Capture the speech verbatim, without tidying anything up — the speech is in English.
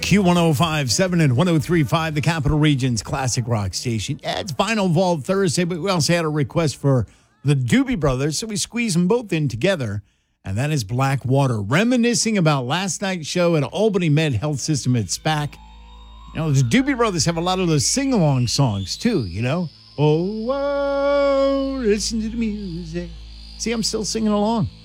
Q one oh five point seven and one oh three point five, the Capital Region's classic rock station. Yeah, it's Vinyl Vault Thursday, but we also had a request for the Doobie Brothers, so we squeezed them both in together, and that is Blackwater, reminiscing about last night's show at Albany Med Health System at SPAC. You know, the Doobie Brothers have a lot of those sing-along songs, too, you know? Oh, whoa, listen to the music. See, I'm still singing along.